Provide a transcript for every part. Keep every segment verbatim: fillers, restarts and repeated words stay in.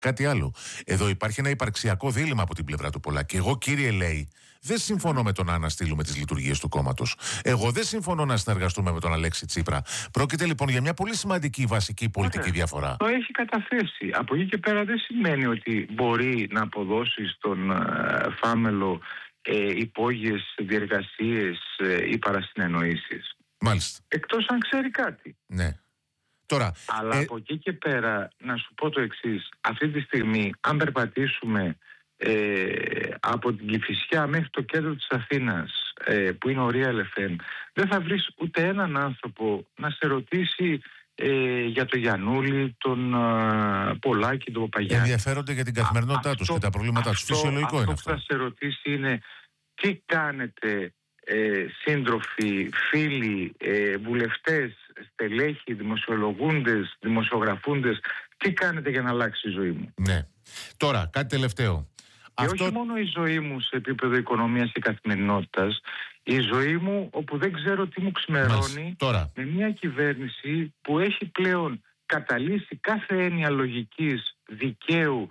Κάτι άλλο. Εδώ υπάρχει ένα υπαρξιακό δίλημμα από την πλευρά του Πολάκη. Εγώ, κύριε λέει, δεν συμφωνώ με το να αναστείλουμε τις λειτουργίες του κόμματος. Εγώ δεν συμφωνώ να συνεργαστούμε με τον Αλέξη Τσίπρα. Πρόκειται λοιπόν για μια πολύ σημαντική βασική πολιτική Ωραία. διαφορά. Το έχει καταθέσει. Από εκεί και πέρα δεν σημαίνει ότι μπορεί να αποδώσει στον ε, Φάμελο ε, υπόγειες διεργασίες ε, ή παρασυνεννοήσεις. Μάλιστα. Εκτός αν ξέρει κάτι. Ναι. Τώρα, Αλλά ε... από εκεί και πέρα να σου πω το εξής. Αυτή τη στιγμή αν περπατήσουμε ε, από την Κηφισιά μέχρι το κέντρο της Αθήνας ε, που είναι ο Real εφ εμ, δεν θα βρεις ούτε έναν άνθρωπο να σε ρωτήσει ε, για το Γιαννούλη, τον uh, Πολάκη, τον Παπαγιάννη. Ενδιαφέρονται για την καθημερινότητά τους και τα προβλήματά τους. Φυσιολογικό αυτό είναι αυτό. αυτό. Αυτό που θα σε ρωτήσει είναι τι κάνετε ε, σύντροφοι, φίλοι, ε, βουλευτές, στελέχοι, δημοσιολογούντες, δημοσιογραφούντες, τι κάνετε για να αλλάξει η ζωή μου. Ναι. Τώρα, κάτι τελευταίο. Και αυτό... όχι μόνο η ζωή μου σε επίπεδο οικονομίας και καθημερινότητας, η ζωή μου όπου δεν ξέρω τι μου ξημερώνει με μια κυβέρνηση που έχει πλέον καταλύσει κάθε έννοια λογικής, δικαίου,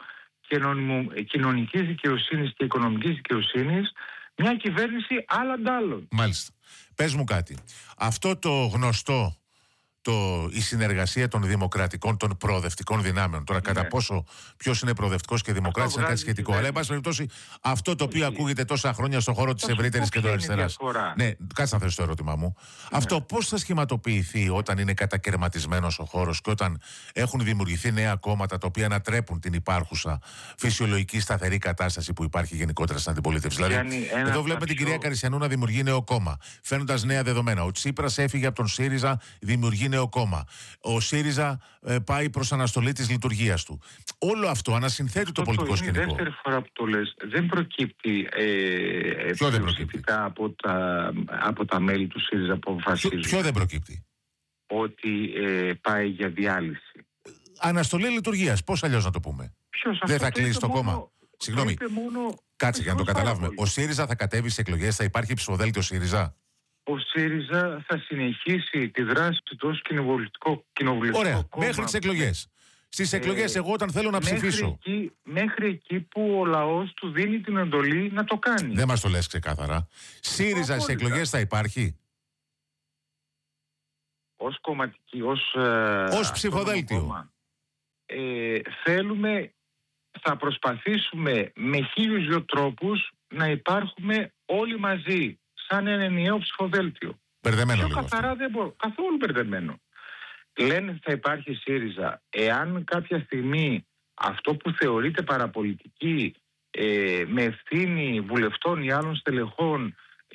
κοινωνικής δικαιοσύνης και οικονομικής δικαιοσύνης, μια κυβέρνηση άλλων άλλων. Μάλιστα. Πες μου κάτι. Αυτό το γνωστό, το, η συνεργασία των δημοκρατικών, των προοδευτικών δυνάμεων. Τώρα, ναι. κατά πόσο ποιος είναι προοδευτικός και δημοκράτης είναι κάτι σχετικό. Αλλά, εν πάση περιπτώσει, αυτό το οποίο ακούγεται τόσα χρόνια στον χώρο της ευρύτερης κεντροαριστεράς. Ναι, κάτσε να θες το ερώτημά μου. Ναι. Αυτό πώς θα σχηματοποιηθεί όταν είναι κατακαιρματισμένος ο χώρος και όταν έχουν δημιουργηθεί νέα κόμματα τα οποία ανατρέπουν την υπάρχουσα φυσιολογική σταθερή κατάσταση που υπάρχει γενικότερα στην αντιπολίτευση. Δηλαδή, εδώ βλέπουμε την κυρία Καρισιανού να δημιουργεί νέο κόμμα, φέρνοντας νέα δεδομένα. Ο Τσίπρας έφυγε από τον ΣΥΡΙΖΑ, δημιουργεί νέο κόμμα. Ο ΣΥΡΙΖΑ ε, πάει προς αναστολή της λειτουργίας του. Όλο αυτό ανασυνθέτει αυτό το πολιτικό σκηνικό. Είναι η δεύτερη φορά που το λες. Δεν προκύπτει ε, ποιο δεν προκύπτει από τα, από τα μέλη του ΣΥΡΙΖΑ που αποφασίζουν. Ποιο, ποιο δεν προκύπτει? Ότι ε, πάει για διάλυση. Αναστολή λειτουργίας. Πώς αλλιώς να το πούμε? Ποιος, δεν θα κλείσει το μόνο, κόμμα. Συγγνώμη. Μόνο, Κάτσε για να το καταλάβουμε. Ο ΣΥΡΙΖΑ θα κατέβει στις εκλογές, θα υπάρχει ψηφοδέλτιο ΣΥΡΙΖΑ. Ο ΣΥΡΙΖΑ θα συνεχίσει τη δράση του ως κοινοβουλευτικό, κοινοβουλευτικό Ωραία, κόμμα. μέχρι τις εκλογές. Στις εκλογές, ε, εγώ όταν θέλω να μέχρι ψηφίσω. Εκεί, μέχρι εκεί που ο λαός του δίνει την εντολή να το κάνει. Δεν μας το λες ξεκάθαρα. ΣΥΡΙΖΑ στις εκλογές θα υπάρχει? Ως κομματική, ως, ως ψηφοδέλτιο. Ε, θέλουμε, θα προσπαθήσουμε με χίλιους δυο τρόπους να υπάρχουμε όλοι μαζί. Σαν ένα ενιαίο ψηφοδέλτιο. Μπερδεμένο λίγο. Καθαρά δεν μπορώ. Καθόλου μπερδεμένο. Λένε θα υπάρχει ΣΥΡΙΖΑ. Εάν κάποια στιγμή αυτό που θεωρείται παραπολιτική ε, με ευθύνη βουλευτών ή άλλων στελεχών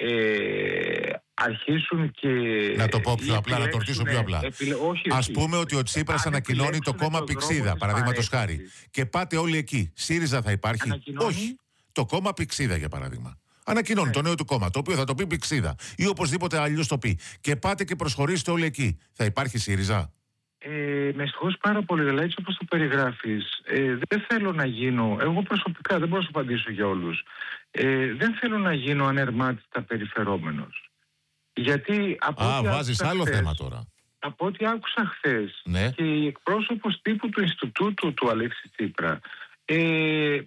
ε, αρχίσουν και. Να το πω πιο απλά, να το ρωτήσω πιο απλά. Επιλε... Όχι, Ας πούμε ότι ο Τσίπρας ανακοινώνει το κόμμα Πηξίδα, παραδείγματος χάρη. Και πάτε όλοι εκεί. ΣΥΡΙΖΑ θα υπάρχει? Ανακοινώνει... Όχι. Το κόμμα Πηξίδα, για παράδειγμα. Ανακοινώνει ναι. το νέο του κόμμα, το οποίο θα το πει Πηξίδα ή οπωσδήποτε αλλιώς το πει. Και πάτε και προσχωρήσετε όλοι εκεί. Θα υπάρχει ΣΥΡΙΖΑ? Ε, με συγχωρείς πάρα πολύ, αλλά έτσι όπως το περιγράφεις, ε, δεν θέλω να γίνω, εγώ προσωπικά δεν μπορώ να σου απαντήσω για όλους, ε, δεν θέλω να γίνω ανερμάτιστα περιφερόμενος. Γιατί από Α, βάζεις άλλο χθες, θέμα τώρα. Από ό,τι άκουσα χθες ναι. και η εκπρόσωπος τύπου του Ινστιτούτου του Αλέξη Τσίπρα ε,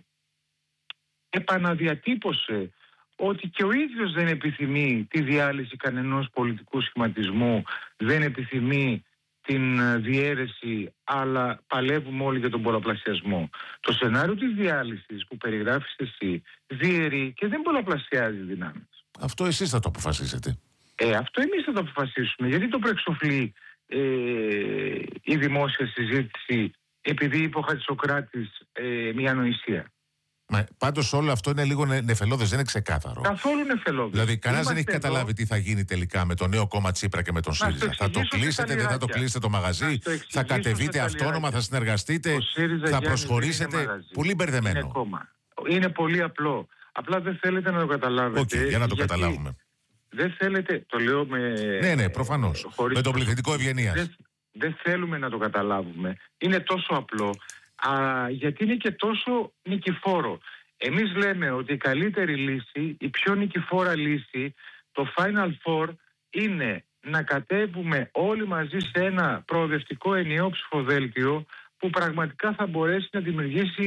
επαναδιατύπωσε ότι και ο ίδιος δεν επιθυμεί τη διάλυση κανενός πολιτικού σχηματισμού, δεν επιθυμεί την διαίρεση, αλλά παλεύουμε όλοι για τον πολλαπλασιασμό. Το σενάριο της διάλυσης που περιγράφεις εσύ διαιρεί και δεν πολλαπλασιάζει δυνάμεις. Αυτό εσείς θα το αποφασίσετε. Ε, αυτό εμείς θα το αποφασίσουμε. Γιατί το προεξοφλεί ε, η δημόσια συζήτηση επειδή είπε ο Χατζησοκράτης ε, μια ανοησία. Μα πάντως όλο αυτό είναι λίγο νεφελώδες, δεν είναι ξεκάθαρο. Καθόλου νεφελώδες. Δηλαδή, κανένας δεν έχει εδώ καταλάβει τι θα γίνει τελικά με το νέο κόμμα Τσίπρα και με τον ΣΥΡΙΖΑ. Θα το κλείσετε, δεν θα το κλείσετε το μαγαζί, θα κατεβείτε αυτόνομα, θα συνεργαστείτε, θα προσχωρήσετε. Πολύ μπερδεμένο. Είναι κόμμα. Είναι πολύ απλό. Απλά δεν θέλετε να το καταλάβετε. Okay, για να το καταλάβουμε. Δεν θέλετε, το λέω με. Ναι, ναι, προφανώς. Με τον πληθυντικό ευγενίας. Δεν, δεν θέλουμε να το καταλάβουμε. Είναι τόσο απλό. Α, γιατί είναι και τόσο νικηφόρο. Εμείς λέμε ότι η καλύτερη λύση, η πιο νικηφόρα λύση, το Final Four είναι να κατέβουμε όλοι μαζί σε ένα προοδευτικό ενιαίο ψηφοδέλτιο που πραγματικά θα μπορέσει να δημιουργήσει